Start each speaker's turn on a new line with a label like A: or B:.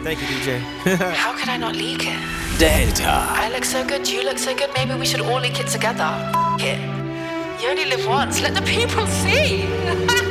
A: Thank you, DJ.
B: How could I not leak it?
C: Delta.
B: I look so good, you look so good, maybe we should all leak it together. It. You only live once, let the people see.